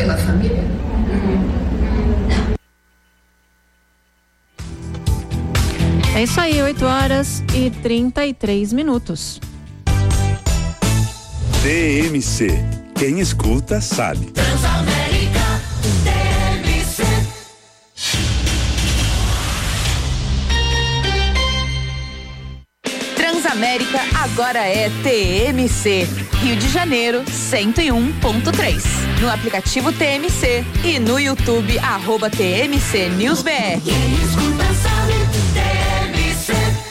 pela família? É isso aí, 8h33. TMC. Quem escuta sabe. Transamérica TMC. Transamérica agora é TMC. Rio de Janeiro, 101.3. No aplicativo TMC e no YouTube, @TMC News BR. Quem escuta sabe, TMC.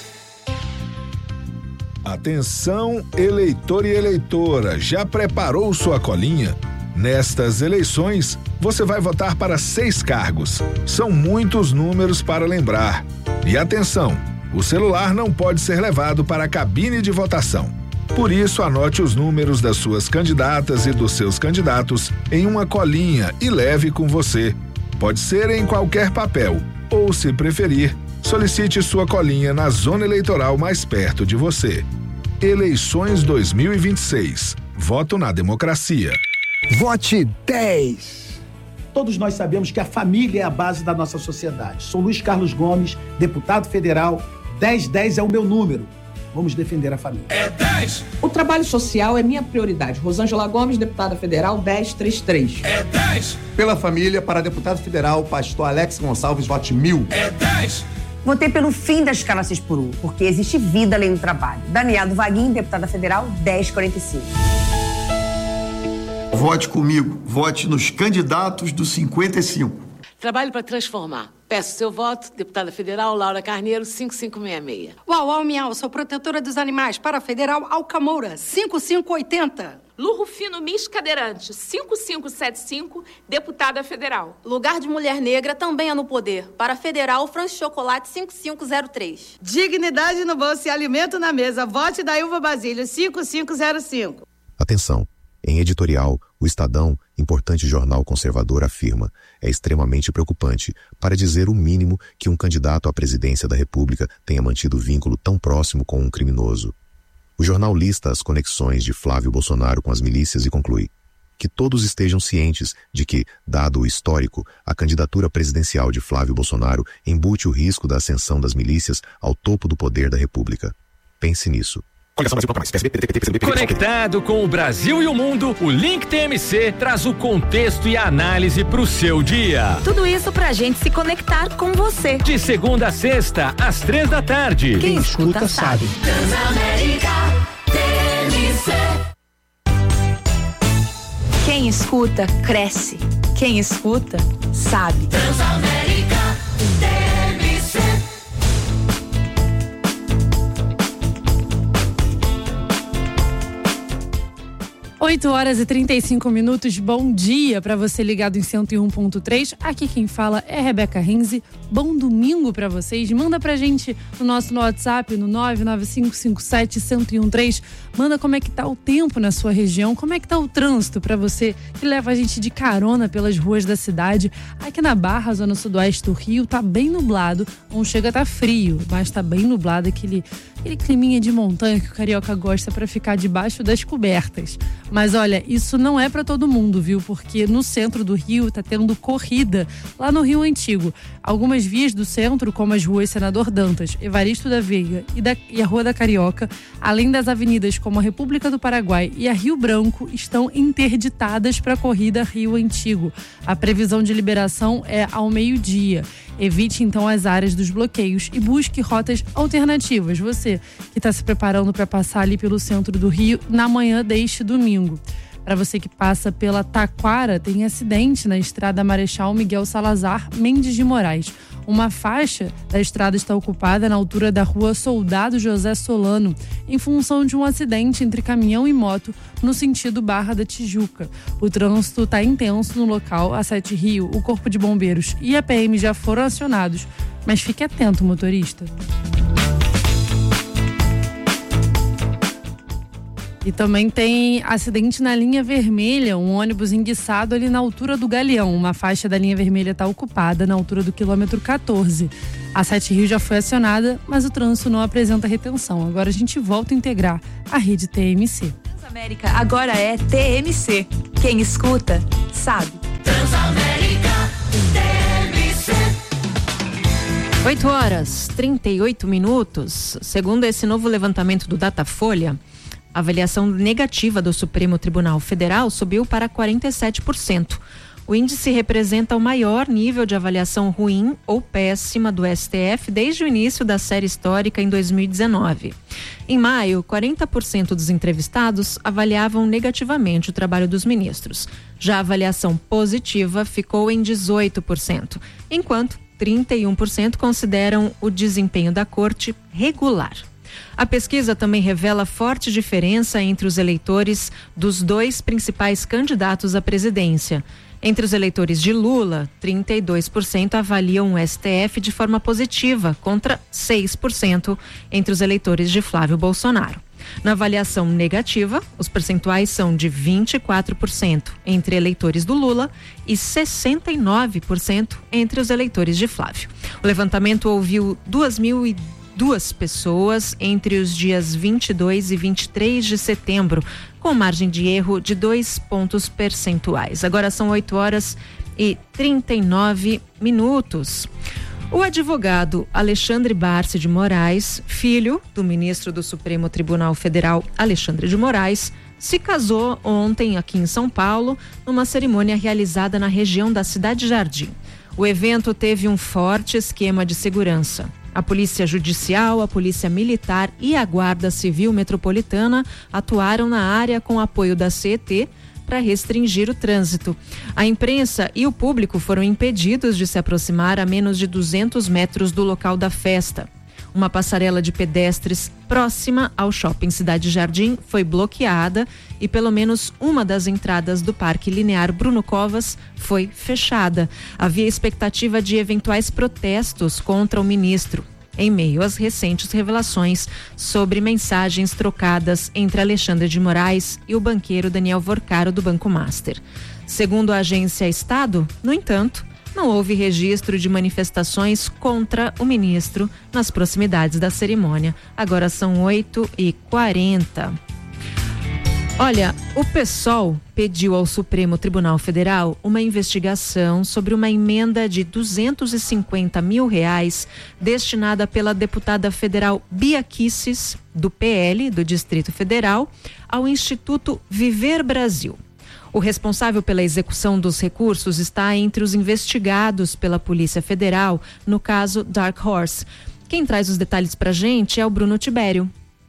Atenção, eleitor e eleitora, já preparou sua colinha? Nestas eleições, você vai votar para 6 cargos. São muitos números para lembrar. E atenção, o celular não pode ser levado para a cabine de votação. Por isso, anote os números das suas candidatas e dos seus candidatos em uma colinha e leve com você. Pode ser em qualquer papel, ou, se preferir, solicite sua colinha na zona eleitoral mais perto de você. Eleições 2026. Voto na democracia. Vote 10. Todos nós sabemos que a família é a base da nossa sociedade. Sou Luiz Carlos Gomes, deputado federal. 1010 é o meu número. Vamos defender a família. É 10. O trabalho social é minha prioridade. Rosângela Gomes, deputada federal, 1033. É 10. Pela família, para deputado federal, pastor Alex Gonçalves, vote 1000. É 10. Votei pelo fim da escala 6x1, porque existe vida além do trabalho. Daniela do Vaguinho, deputada federal, 1045. Vote comigo. Vote nos candidatos do 55. Trabalho para transformar. Peço seu voto, deputada federal Laura Carneiro, 5566. Uau, Miau, sou protetora dos animais. Para federal, Alcamoura, 5580. Lu Rufino Miss Cadeirante, 5575, deputada federal. Lugar de mulher negra também é no poder. Para federal, Franz Chocolate, 5503. Dignidade no bolso e alimento na mesa. Vote da Ilva Basílio, 5505. Atenção. Em editorial, o Estadão, importante jornal conservador, afirma: é extremamente preocupante, para dizer o mínimo, que um candidato à presidência da República tenha mantido vínculo tão próximo com um criminoso. O jornal lista as conexões de Flávio Bolsonaro com as milícias e conclui: que todos estejam cientes de que, dado o histórico, a candidatura presidencial de Flávio Bolsonaro embute o risco da ascensão das milícias ao topo do poder da República. Pense nisso. Conectado com o Brasil e o mundo, o Link TMC traz o contexto e a análise para o seu dia. Tudo isso pra gente se conectar com você. De segunda a sexta, às 15h. Quem escuta sabe. Transamérica TMC. Quem escuta, cresce. Quem escuta, sabe. Transamérica TMC. 8h35. Bom dia para você ligado em 101.3. Aqui quem fala é Rebeca Renzi. Bom domingo para vocês. Manda pra gente no nosso WhatsApp no 995571013. Manda como é que tá o tempo na sua região, como é que tá o trânsito para você que leva a gente de carona pelas ruas da cidade. Aqui na Barra, zona sudoeste do Rio, tá bem nublado. Não chega a tá frio, mas tá bem nublado, aquele climinha de montanha que o carioca gosta para ficar debaixo das cobertas. Mas olha, isso não é para todo mundo, viu? Porque no centro do Rio tá tendo corrida lá no Rio Antigo. Algumas vias do centro, como as ruas Senador Dantas, Evaristo da Veiga e a Rua da Carioca, além das avenidas como a República do Paraguai e a Rio Branco, estão interditadas para a corrida Rio Antigo. A previsão de liberação é ao meio-dia. Evite então as áreas dos bloqueios e busque rotas alternativas. Você que está se preparando para passar ali pelo centro do Rio na manhã deste domingo. Para você que passa pela Taquara, tem acidente na estrada Marechal Miguel Salazar Mendes de Moraes. Uma faixa da estrada está ocupada na altura da rua Soldado José Solano, em função de um acidente entre caminhão e moto no sentido Barra da Tijuca. O trânsito está intenso no local. A 7 Rio, o Corpo de Bombeiros e a PM já foram acionados, mas fique atento, motorista. E também tem acidente na linha vermelha, um ônibus enguiçado ali na altura do Galeão. Uma faixa da linha vermelha está ocupada na altura do quilômetro 14. A 7 Rio já foi acionada, mas o trânsito não apresenta retenção. Agora a gente volta a integrar a rede TMC. Transamérica agora é TMC. Quem escuta, sabe. 8h38. Segundo esse novo levantamento do Datafolha, a avaliação negativa do Supremo Tribunal Federal subiu para 47%. O índice representa o maior nível de avaliação ruim ou péssima do STF desde o início da série histórica em 2019. Em maio, 40% dos entrevistados avaliavam negativamente o trabalho dos ministros. Já a avaliação positiva ficou em 18%, enquanto 31% consideram o desempenho da corte regular. A pesquisa também revela forte diferença entre os eleitores dos dois principais candidatos à presidência. Entre os eleitores de Lula, 32% avaliam o STF de forma positiva, contra 6% entre os eleitores de Flávio Bolsonaro. Na avaliação negativa, os percentuais são de 24% entre eleitores do Lula e 69% entre os eleitores de Flávio. O levantamento ouviu 2.002 pessoas entre os dias 22 e 23 de setembro, com margem de erro de 2 pontos percentuais. Agora são 8h39. O advogado Alexandre Barsi de Moraes, filho do ministro do Supremo Tribunal Federal, Alexandre de Moraes, se casou ontem aqui em São Paulo, numa cerimônia realizada na região da Cidade Jardim. O evento teve um forte esquema de segurança. A Polícia Judicial, a Polícia Militar e a Guarda Civil Metropolitana atuaram na área com apoio da CET para restringir o trânsito. A imprensa e o público foram impedidos de se aproximar a menos de 200 metros do local da festa. Uma passarela de pedestres próxima ao Shopping Cidade Jardim foi bloqueada e pelo menos uma das entradas do Parque Linear Bruno Covas foi fechada. Havia expectativa de eventuais protestos contra o ministro, em meio às recentes revelações sobre mensagens trocadas entre Alexandre de Moraes e o banqueiro Daniel Vorcaro do Banco Master. Segundo a agência Estado, no entanto, não houve registro de manifestações contra o ministro nas proximidades da cerimônia. Agora são 8h40. Olha, o PSOL pediu ao Supremo Tribunal Federal uma investigação sobre uma emenda de R$250 mil destinada pela deputada federal Bia Kicis, do PL, do Distrito Federal, ao Instituto Viver Brasil. O responsável pela execução dos recursos está entre os investigados pela Polícia Federal no caso Dark Horse. Quem traz os detalhes pra gente é o Bruno Tibério.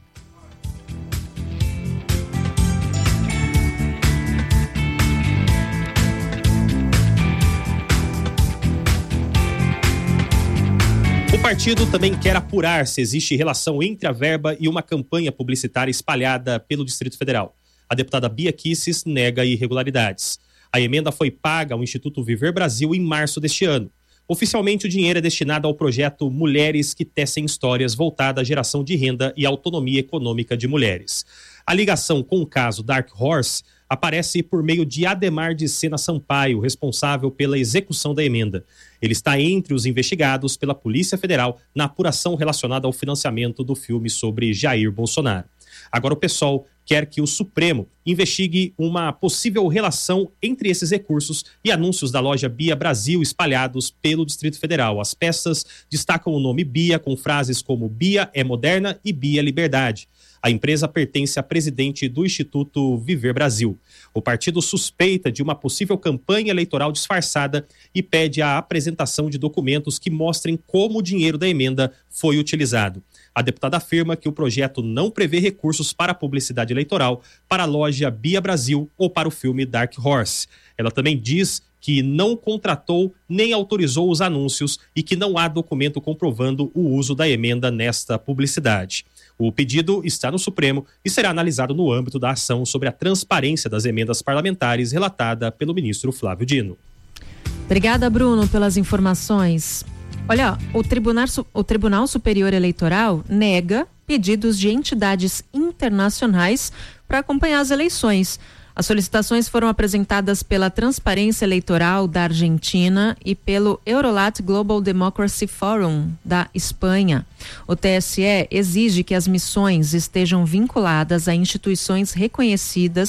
O partido também quer apurar se existe relação entre a verba e uma campanha publicitária espalhada pelo Distrito Federal. A deputada Bia Kicis nega irregularidades. A emenda foi paga ao Instituto Viver Brasil em março deste ano. Oficialmente, o dinheiro é destinado ao projeto Mulheres que Tecem Histórias, voltada à geração de renda e autonomia econômica de mulheres. A ligação com o caso Dark Horse aparece por meio de Ademar de Sena Sampaio, responsável pela execução da emenda. Ele está entre os investigados pela Polícia Federal na apuração relacionada ao financiamento do filme sobre Jair Bolsonaro. Agora o PSOL quer que o Supremo investigue uma possível relação entre esses recursos e anúncios da loja Bia Brasil espalhados pelo Distrito Federal. As peças destacam o nome Bia com frases como Bia é moderna e Bia é liberdade. A empresa pertence à presidente do Instituto Viver Brasil. O partido suspeita de uma possível campanha eleitoral disfarçada e pede a apresentação de documentos que mostrem como o dinheiro da emenda foi utilizado. A deputada afirma que o projeto não prevê recursos para a publicidade eleitoral, para a loja Bia Brasil ou para o filme Dark Horse. Ela também diz que não contratou nem autorizou os anúncios e que não há documento comprovando o uso da emenda nesta publicidade. O pedido está no Supremo e será analisado no âmbito da ação sobre a transparência das emendas parlamentares relatada pelo ministro Flávio Dino. Obrigada, Bruno, pelas informações. Olha, o Tribunal Superior Eleitoral nega pedidos de entidades internacionais para acompanhar as eleições. As solicitações foram apresentadas pela Transparência Eleitoral da Argentina e pelo Eurolat Global Democracy Forum da Espanha. O TSE exige que as missões estejam vinculadas a instituições reconhecidas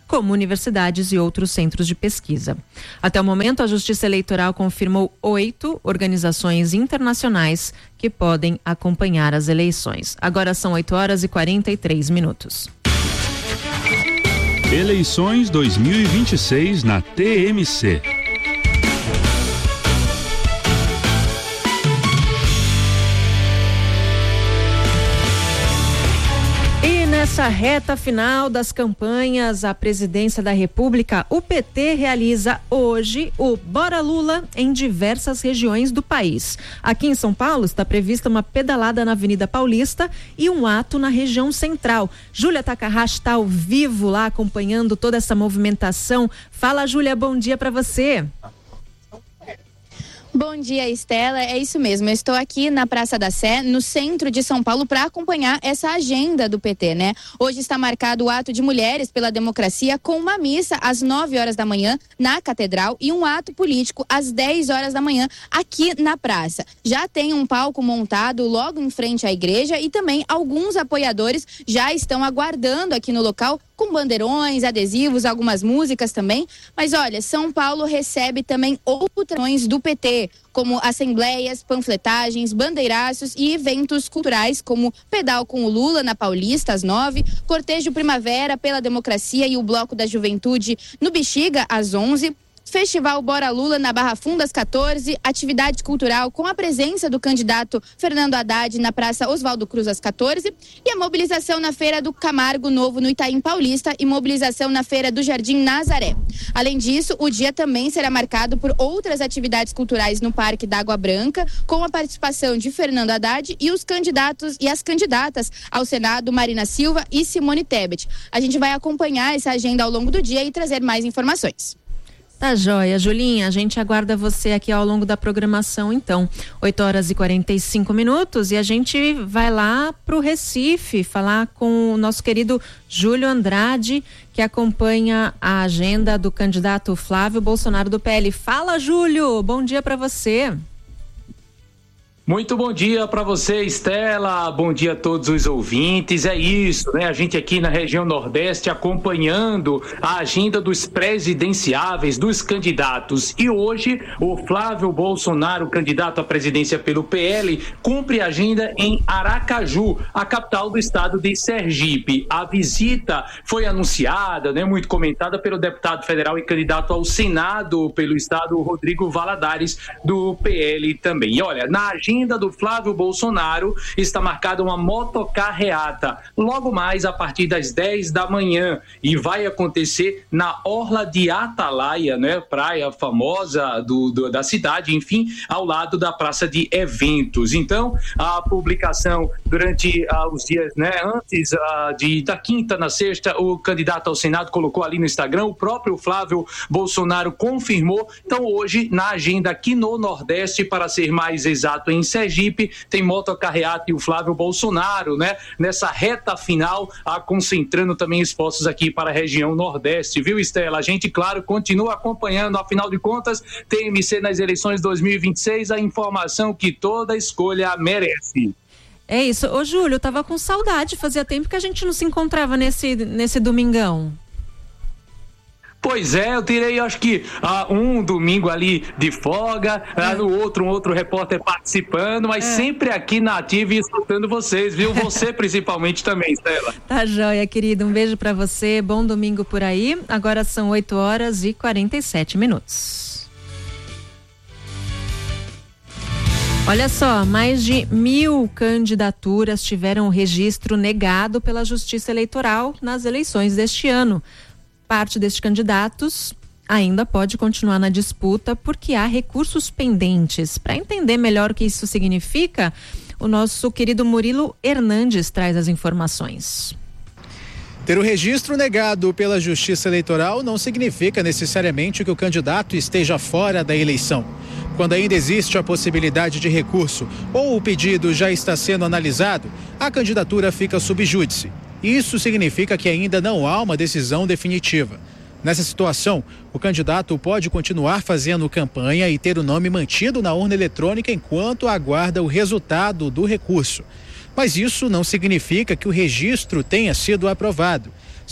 como universidades e outros centros de pesquisa. Até o momento, a Justiça Eleitoral confirmou 8 organizações internacionais que podem acompanhar as eleições. Agora são 8h43. Eleições 2026 na TMC. Nessa reta final das campanhas à presidência da República, o PT realiza hoje o Bora Lula em diversas regiões do país. Aqui em São Paulo está prevista uma pedalada na Avenida Paulista e um ato na região central. Júlia Takahashi está ao vivo lá acompanhando toda essa movimentação. Fala, Júlia, bom dia para você. Bom dia, Estela. É isso mesmo. Eu estou aqui na Praça da Sé, no centro de São Paulo, para acompanhar essa agenda do PT, né? Hoje está marcado o ato de Mulheres pela Democracia, com uma missa às 9h da manhã na Catedral e um ato político às 10h da manhã aqui na praça. Já tem um palco montado logo em frente à igreja e também alguns apoiadores já estão aguardando aqui no local, com bandeirões, adesivos, algumas músicas também. Mas olha, São Paulo recebe também outras do PT, como assembleias, panfletagens, bandeiraços e eventos culturais, como pedal com o Lula na Paulista às 9h, cortejo Primavera pela Democracia e o Bloco da Juventude no Bexiga às 11h, Festival Bora Lula na Barra Funda às 14h, atividade cultural com a presença do candidato Fernando Haddad na Praça Oswaldo Cruz às 14h e a mobilização na Feira do Camargo Novo no Itaim Paulista e mobilização na Feira do Jardim Nazaré. Além disso, o dia também será marcado por outras atividades culturais no Parque da Água Branca, com a participação de Fernando Haddad e os candidatos e as candidatas ao Senado, Marina Silva e Simone Tebet. A gente vai acompanhar essa agenda ao longo do dia e trazer mais informações. Tá joia, Julinha, a gente aguarda você aqui ao longo da programação, então. 8h45 e a gente vai lá pro Recife falar com o nosso querido Júlio Andrade, que acompanha a agenda do candidato Flávio Bolsonaro do PL. Fala, Júlio, bom dia para você. Muito bom dia para você, Estela, bom dia a todos os ouvintes. É isso, né? A gente aqui na região Nordeste acompanhando a agenda dos presidenciáveis, dos candidatos. E hoje o Flávio Bolsonaro, candidato à presidência pelo PL, cumpre a agenda em Aracaju, a capital do estado de Sergipe. A visita foi anunciada, né, muito comentada pelo deputado federal e candidato ao Senado pelo estado, Rodrigo Valadares, do PL também. E olha, na agenda do Flávio Bolsonaro está marcada uma motocarreata logo mais a partir das 10 da manhã e vai acontecer na Orla de Atalaia, né, praia famosa da cidade, enfim, ao lado da praça de eventos. Então, a publicação durante os dias, né, antes da quinta na sexta, o candidato ao Senado colocou ali no Instagram, o próprio Flávio Bolsonaro confirmou. Então, hoje, na agenda aqui no Nordeste, para ser mais exato, em Sergipe, tem motocarreata e o Flávio Bolsonaro, né? Nessa reta final, concentrando também esforços aqui para a região Nordeste, viu, Estela? A gente, claro, continua acompanhando, afinal de contas, TMC nas eleições 2026, a informação que toda escolha merece. É isso. Ô, Júlio, eu tava com saudade, fazia tempo que a gente não se encontrava nesse domingão. Pois é, eu tirei, acho que um domingo ali de folga, no outro, um outro repórter participando, mas sempre aqui na Ativa e escutando vocês, viu? Você principalmente também, Estela. Tá joia, querido. Um beijo pra você, bom domingo por aí. Agora são 8h47. Olha só, mais de 1.000 candidaturas tiveram o registro negado pela Justiça Eleitoral nas eleições deste ano. Parte destes candidatos ainda pode continuar na disputa porque há recursos pendentes. Para entender melhor o que isso significa, o nosso querido Murilo Hernandes traz as informações. Ter o registro negado pela Justiça Eleitoral não significa necessariamente que o candidato esteja fora da eleição. Quando ainda existe a possibilidade de recurso ou o pedido já está sendo analisado, a candidatura fica sub júdice. Isso significa que ainda não há uma decisão definitiva. Nessa situação, o candidato pode continuar fazendo campanha e ter o nome mantido na urna eletrônica enquanto aguarda o resultado do recurso. Mas isso não significa que o registro tenha sido aprovado.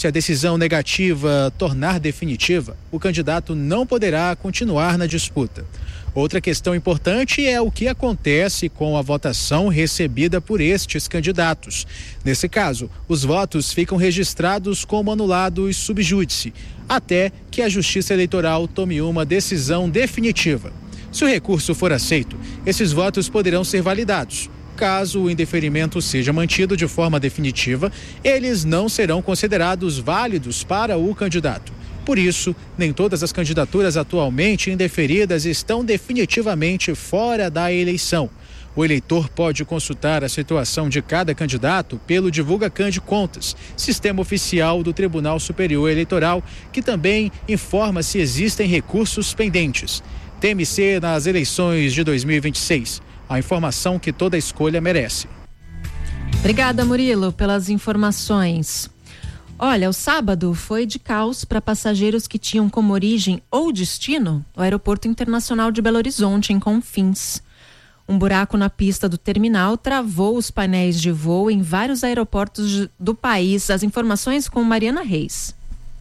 Se a decisão negativa tornar definitiva, o candidato não poderá continuar na disputa. Outra questão importante é o que acontece com a votação recebida por estes candidatos. Nesse caso, os votos ficam registrados como anulados sub júdice, até que a Justiça Eleitoral tome uma decisão definitiva. Se o recurso for aceito, esses votos poderão ser validados. Caso o indeferimento seja mantido de forma definitiva, eles não serão considerados válidos para o candidato. Por isso, nem todas as candidaturas atualmente indeferidas estão definitivamente fora da eleição. O eleitor pode consultar a situação de cada candidato pelo DivulgaCan de Contas, sistema oficial do Tribunal Superior Eleitoral, que também informa se existem recursos pendentes. TMC nas eleições de 2026. A informação que toda escolha merece. Obrigada, Murilo, pelas informações. Olha, o sábado foi de caos para passageiros que tinham como origem ou destino o Aeroporto Internacional de Belo Horizonte, em Confins. Um buraco na pista do terminal travou os painéis de voo em vários aeroportos do país. As informações com Mariana Reis.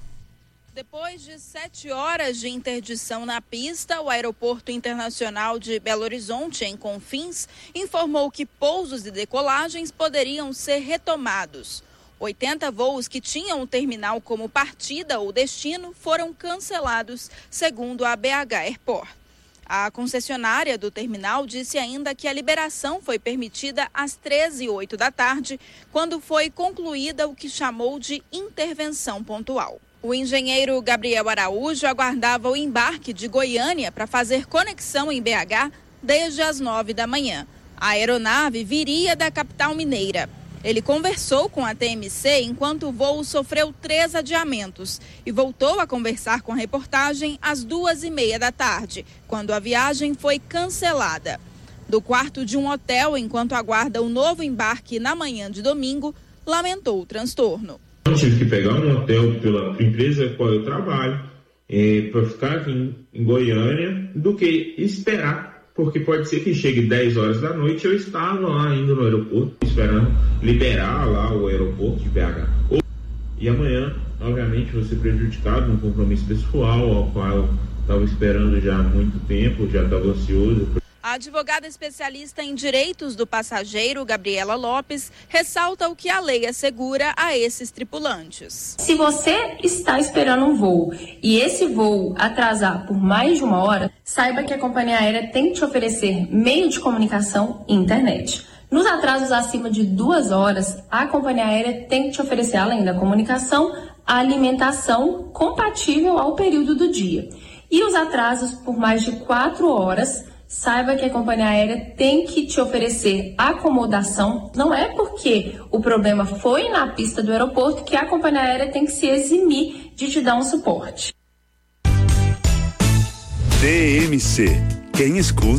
Depois de 7 horas de interdição na pista, o Aeroporto Internacional de Belo Horizonte, em Confins, informou que pousos e decolagens poderiam ser retomados. 80 voos que tinham o terminal como partida ou destino foram cancelados, segundo a BH Airport. A concessionária do terminal disse ainda que a liberação foi permitida às 13h08 da tarde, quando foi concluída o que chamou de intervenção pontual. O engenheiro Gabriel Araújo aguardava o embarque de Goiânia para fazer conexão em BH desde as 9 da manhã. A aeronave viria da capital mineira. Ele conversou com a TMC enquanto o voo sofreu 3 adiamentos e voltou a conversar com a reportagem às 2h30 da tarde, quando a viagem foi cancelada. Do quarto de um hotel, enquanto aguarda o novo embarque na manhã de domingo, lamentou o transtorno. Eu tive que pegar um hotel pela empresa com a qual eu trabalho para ficar aqui em Goiânia do que esperar. Porque pode ser que chegue 10 horas da noite, eu estava lá indo no aeroporto, esperando liberar lá o aeroporto de BH. E amanhã, obviamente, vou ser prejudicado num compromisso pessoal, ao qual eu estava esperando já há muito tempo, já estava ansioso. A advogada especialista em direitos do passageiro, Gabriela Lopes, ressalta o que a lei assegura a esses tripulantes. Se você está esperando um voo e esse voo atrasar por mais de 1 hora, saiba que a companhia aérea tem que te oferecer meio de comunicação e internet. Nos atrasos acima de 2 horas, a companhia aérea tem que te oferecer, além da comunicação, a alimentação compatível ao período do dia. E os atrasos por mais de 4 horas, saiba que a companhia aérea tem que te oferecer acomodação. Não é porque o problema foi na pista do aeroporto que a companhia aérea tem que se eximir de te dar um suporte. TMC. Quem escuta